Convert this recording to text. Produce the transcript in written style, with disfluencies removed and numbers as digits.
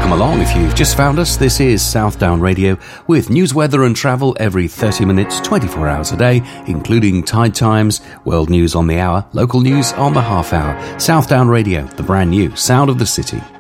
Welcome along if you've just found us. This is Southdown Radio with news, weather and travel every 30 minutes, 24 hours a day, including tide times, world news on the hour, local news on the half hour. Southdown Radio, the brand new sound of the city.